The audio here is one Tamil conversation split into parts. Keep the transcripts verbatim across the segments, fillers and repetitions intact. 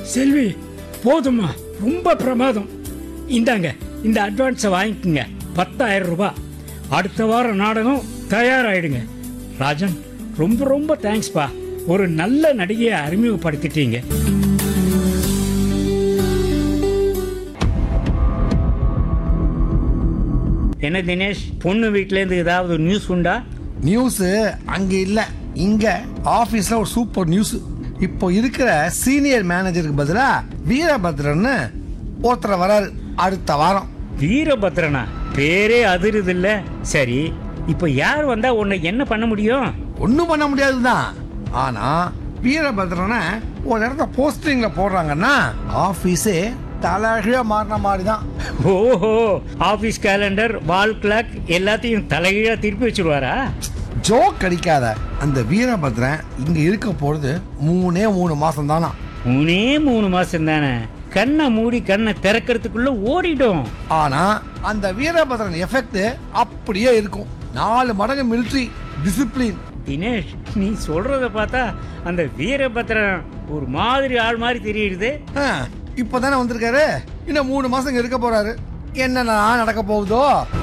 செல்வி போதுமா, ரொம்ப பிரமாதம். இந்தாங்க, இந்த அட்வான்ஸை வாங்கிக்கோங்க, பத்தாயிரம் ரூபாய். அடுத்த வாரம் நாடகம் தயாராகிடுங்க. ராஜன், ரொம்ப ரொம்ப தேங்க்ஸ்பா. ஒரு நல்ல நடிகையை அறிமுகப்படுத்திட்டீங்க. என்ன தினேஷ், பொண்ணு வீட்டிலேருந்து ஏதாவது நியூஸ் உண்டா? நியூஸ் அங்க இல்ல, இங்க ஆபீஸ்ல ஒரு சூப்பர் நியூஸ். இப்போ இருக்கிற சீனியர் மேனேஜருக்கு பதிலா வீரபத்ரன் ஒருத்தர் வராரு அடுத்த வாரம். வீரபத்ரனா? பேரே அதிருது இல்ல. சரி, இப்போ யார் வந்தா உன்னை என்ன பண்ண முடியும்? ஒன்றும் பண்ண முடியாதுதான். ஆனா வீரபத்ரனை ஒரு இடத்த போஸ்டிங்ல போடுறாங்கன்னா ஆபீஸே தலைகீழ மாறின மாதிரி தான். ஓஹோ, ஆபீஸ் கேலண்டர், வால் கிளாக் எல்லாத்தையும் தலைகீழா திருப்பி வச்சிருவாரா? ஜோக் அடிக்காத. அந்த வீரபத்ரன் இங்க இருக்க போறது மூணே மூணு மாசம் தானா. மூணே மூணு மாசம் தானே? கண்ணை மூடி கண்ணை திறக்கிறதுக்குள்ள ஓடிடும். ஆனா அந்த வீரபத்ரன் எஃபெக்ட் அப்படியே இருக்கும். நாலு மடங்கு மிலிட்டரி டிசிப்ளின். தினேஷ், நீ சொல்றத பார்த்தா அந்த வீரபத்ரன் ஒரு மாதிரி ஆள் மாதிரி தெரியுது. இப்பதானே வந்திருக்காரு, இன்னும் மூணு மாசம் இங்க இருக்க போறாரு. என்னன்னா நடக்க போகுதோ?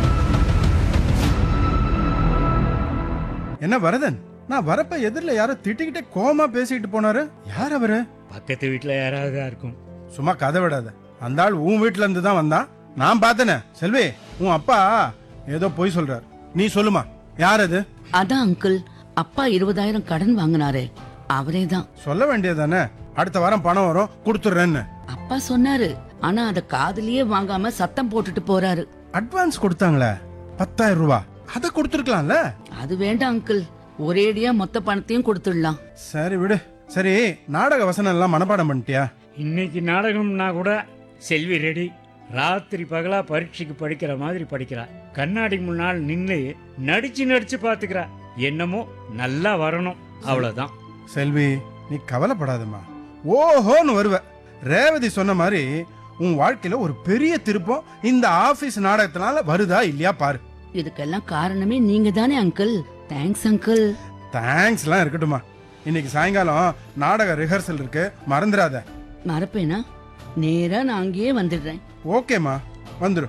என்ன வரதன், நான் வரப்ப எதிரில் யாரோ திட்டிக்கிட்டே கோமா பேசிட்டு போனாரு. யார் அவரு? பக்கத்து வீட்டுல யாராவது இருக்கும். சும்மா கதை விடாத. அந்த ஆள் உன் வீட்டுல இருந்து தான் வந்தான், நான் பார்த்தனே. செல்வி, உன் அப்பா ஏதோ பொய் சொல்றாரு. நீ சொல்லுமா, யார் அது? அதான் அங்கிள், அப்பா இருபதாயிரம் கடன் வாங்கினாரே, அவரே தான். சொல்ல வேண்டியதானே, அடுத்த வாரம் பணம் வரும் கொடுத்துடுறேன்னு. அப்பா சொன்னாரு, ஆனா அத காதுலயே வாங்காம சத்தம் போட்டுட்டு போறாரு. அட்வான்ஸ் கொடுத்தாங்களே பத்தாயிரம் ரூபாய், அதை கொடுத்துருக்கலாம்ல. அது வேண்டாம் அங்கிள், ஒரேடியா மொத்த பணத்தையும் கொடுத்துடலாம். சரி விடு. சரி, நாடக வசனம் எல்லாம் மனப்பாடம் பண்ணிட்டியா? இன்னைக்கு நாடகம்னா கூட செல்வி ரெடி. ராத்திரி பகலா பரீட்சைக்கு படிக்கிற மாதிரி படிக்கிறா. கண்ணாடி முன்னால் நின்று நடிச்சு நடிச்சு பாத்துக்கிறா. என்னமோ நல்லா வரணும், அவ்வளவுதான். செல்வி, நீ கவலைப்படாதம்மா, ஓஹோன்னு வருவ. ரேவதி சொன்ன மாதிரி உன் வாழ்க்கையில ஒரு பெரிய திருப்பம் இந்த ஆபீஸ் நாடகத்தினால வருதா இல்லையா பாரு. இதுக்கெல்லாம் காரணமே நீங்க தானே அங்கிள். Thanks uncle. தேங்க்ஸ் எல்லாம் இருக்கட்டுமா. இன்னைக்கு சாயங்காலம் நாடக ரிஹர்சல் இருக்கு, மறந்துடாத. மறப்பேனா? நேரா நான் அங்கேயே வந்துடுறேன். ஓகேமா, வந்துரு.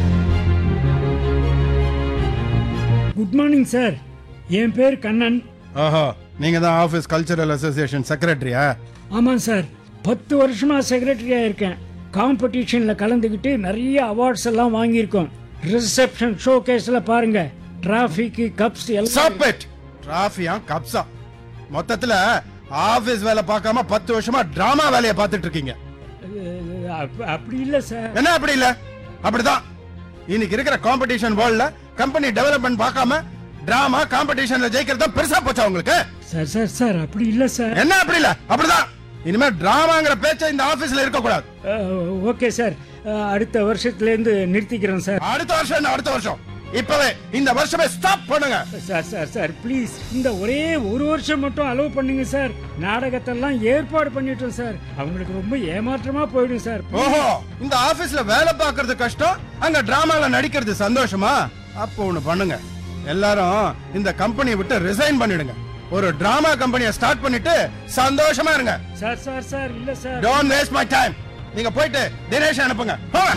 குட் மார்னிங் சார், என் பேர் கண்ணன். ஓஹோ, நீங்க தான் ஆபீஸ் கல்ச்சரல் அசோசியேஷன் செக்ரட்டரியா? ஆமாம் சார், பத்து வருஷமா செக்ரட்டரியா இருக்கேன். காம்படிஷன்ல கலந்துக்கிட்டு நிறைய அவார்ட்ஸ் எல்லாம் வாங்கியிருக்கோம். ரிசப்ஷன் ஷோ கேஸ்ல பாருங்க, டிராஃபிக் கப்ஸ் எல்லாம். டிராஃபியா கப்ஸா? மொத்தத்துல ஆபீஸ் வேலை பார்க்காம பத்து வருஷமா டிராமா வேலையை பார்த்துட்டு இருக்கீங்க. அப்- அப்படி இல்ல சார். என்ன அப்படி இல்ல? அப்படிதான். இன்னைக்கு இருக்கிற காம்படிஷன் வேர்ல்ட்ல கம்பெனி டெவலப்மெண்ட் பார்க்காம டிராமா காம்படிஷன்ல ஜெயிக்கிறது தான் பெருசா போச்சா உங்களுக்கு? சார் சார் சார் அப்படி இல்ல சார். என்ன அப்படி இல்ல? அப்படிதான். இனிமே டிராமாங்கிற பேச்ச இந்த ஆபீஸ்ல இருக்க கூடாது. ஓகே சார், அஹ், அடுத்த வருஷத்துல இருந்து நிறுத்திக்கிறேன் சார். அடுத்த வருஷம் என்ன? அடுத்த வருஷம் இப்பவே இந்த வருஷமே ஸ்டாப் பண்ணுங்க. சார் சார் சார் ப்ளீஸ், இந்த ஒரே ஒரு வருஷம் மட்டும் அலோவ் பண்ணுங்க சார். நாடகத்தெல்லாம் ஏற்பாடு பண்ணிட்டோம் சார். அவங்களுக்கு ரொம்ப ஏமாற்றமா போயிடும் சார். ஓஹோ, இந்த ஆபீஸ்ல வேலை பார்க்கறது கஷ்டம், அங்க டிராமால நடிக்கிறது சந்தோஷமா? அப்போ ஒண்ணு பண்ணுங்க, எல்லாரும் இந்த கம்பெனியை விட்டு ரிசைன் பண்ணிடுங்க. ஒரு டிராமா கம்பெனியை ஸ்டார்ட் பண்ணிட்டு சந்தோஷமா இருங்க. சார் சார் சார் இல்ல sir. Don't waste my time. நீங்க போயிட்டு தினேஷ் அனுப்புங்க.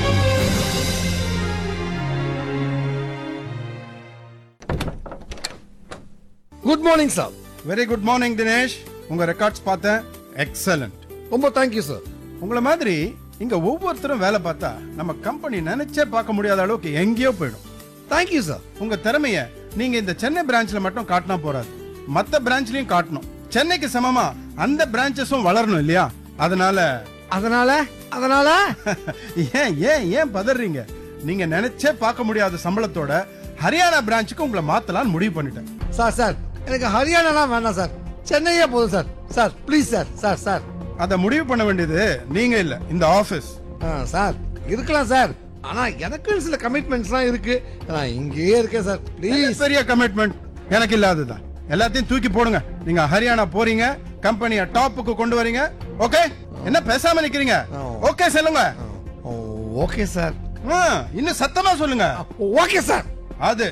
Good morning sir. Very good morning Dinesh. உங்க ரெக்கார்ட்ஸ் பார்த்தேன், எக்ஸலண்ட். ரொம்ப தேங்க்யூ சார். உங்களை மாதிரி இங்க ஒவ்வொருத்தரும் வேலை பார்த்தா நம்ம கம்பெனி நினைச்சே பார்க்க முடியாத அளவுக்கு எங்கேயோ போயிடும். Thank you sir. உங்க திறமைய நீங்க இந்த சென்னை பிரான்ச்ல மட்டும் காட்டினா போறாது, மத்த பிரான்ச்லயும் காட்டணும். சென்னைக்கு சமமா அந்த பிரான்ச்சஸும் வளரணும் இல்லையா? அதனால அதனால அதனால ஏன் ஏன் ஏன் பதறீங்க? நீங்க நினைச்சே பார்க்க முடியாத சம்பளத்தோட ஹரியானா பிரான்ச்சுக்கு உங்களை மாத்தலாம்னு முடிவு பண்ணிட்டேன். சார் சார் எனக்கு ஹரியானாலாம் வேணாம் சார், சென்னையே போதும் sir. Sir please sir. Sir sir அதை முடிவு பண்ண வேண்டியது நீங்க இல்ல, இந்த ஆபீஸ். சார் இருக்கலாம் சார், ஆனா எனக்கு சில கமிட்மெண்ட்ஸ்லாம் இருக்கு. நான் இங்கேயே இருக்கேன் சார், ப்ளீஸ். பெரிய கமிட்மெண்ட் எனக்கு இல்லாததான். எல்லாத்தையும் தூக்கி போடுங்க. நீங்க ஹரியானா போறீங்க, கம்பெனியை டாப்புக்கு கொண்டு வரீங்க. ஓகே? என்ன பேசாம நிக்கிறீங்க? ஓகே சொல்லுங்க. Okay sir. இன்னும் சத்தமா சொல்லுங்க. Okay sir. அது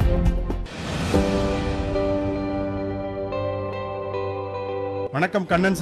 வணக்கம் கண்ணன்.